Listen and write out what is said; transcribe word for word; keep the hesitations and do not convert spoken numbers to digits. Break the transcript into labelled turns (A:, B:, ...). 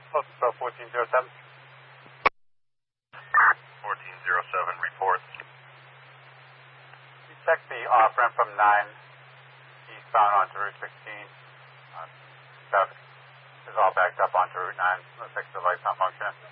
A: So fourteen zero seven.
B: fourteen zero seven, report.
A: You check the off-ramp from nine eastbound onto Route sixteen. Uh, traffic is all backed up onto Route nine. Looks like the light's not functioning.